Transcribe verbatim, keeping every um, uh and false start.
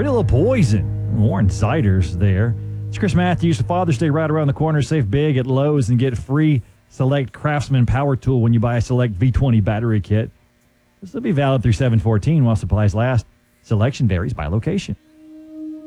Pretty Little Poison. Warren Ziders there. It's Chris Matthews. Father's Day right around the corner. Save big at Lowe's and get free Select Craftsman Power Tool when you buy a Select V twenty battery kit. This will be valid through seven fourteen while supplies last. Selection varies by location.